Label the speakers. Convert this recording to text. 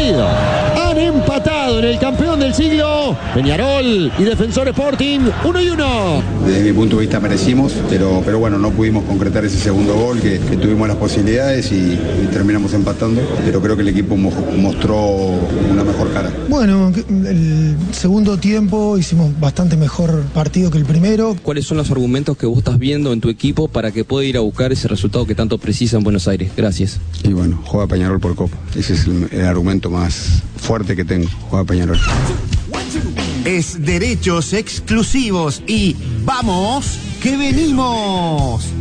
Speaker 1: partido. Han empatado en el campeón del siglo, Peñarol y Defensor Sporting, 1-1.
Speaker 2: Desde mi punto de vista merecimos, pero bueno, no pudimos concretar ese segundo gol, que tuvimos las posibilidades y terminamos empatando, pero creo que el equipo mostró una mejor cara.
Speaker 3: Bueno, el segundo tiempo hicimos bastante mejor partido que el primero.
Speaker 4: ¿Cuáles son los argumentos que vos estás viendo en tu equipo para que pueda ir a buscar ese resultado que tanto precisa en Buenos Aires? Gracias.
Speaker 2: Y bueno, juega Peñarol por Copa. Ese es el argumento más fuerte que tengo, juega Peñarol.
Speaker 5: Es derechos exclusivos y ¡vamos que venimos!